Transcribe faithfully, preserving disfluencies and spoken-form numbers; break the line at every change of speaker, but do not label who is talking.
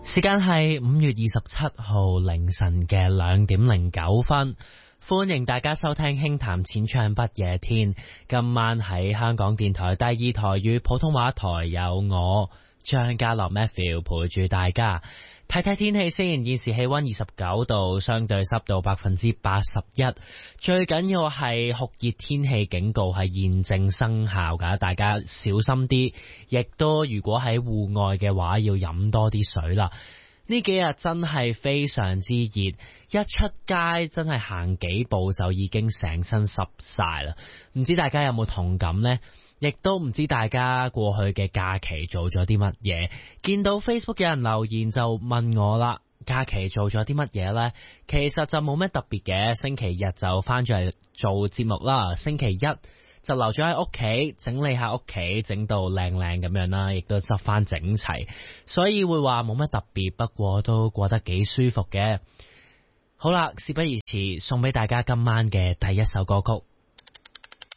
時間係五月二十七號凌晨嘅兩點零九分，歡迎大家收聽輕談淺唱不夜天。今晚喺香港電台第二台語普通話台有我張家樂 Matthew 陪住大家。睇睇天氣先，現時氣溫二十九度，相對濕度百分之八十一。最緊要係酷熱天氣警告係現正生效噶，大家小心啲。亦都如果喺戶外嘅話，要飲多啲水啦。呢幾日真係非常之熱，一出街真係行幾步就已經成身濕晒啦。唔知大家有冇同感呢？亦都唔知大家過去嘅假期做咗啲乜嘢。見到 Facebook 有人留言就問我啦，假期做咗啲乜嘢呢？其實就冇咩特別嘅，星期日就翻咗嚟做節目啦，星期一就留咗喺屋企整理下屋企，整到靚靚咁樣啦，亦都執翻整齊，所以會話冇乜特別，不過都過得幾舒服嘅。好啦，事不宜遲，送俾大家今晚嘅第一首歌曲。